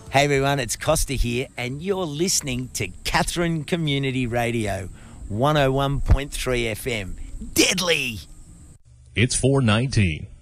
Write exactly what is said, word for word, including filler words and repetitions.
Hey everyone, it's Costa here, and you're listening to Katherine Community Radio, one oh one point three F M. Deadly! It's four nineteen.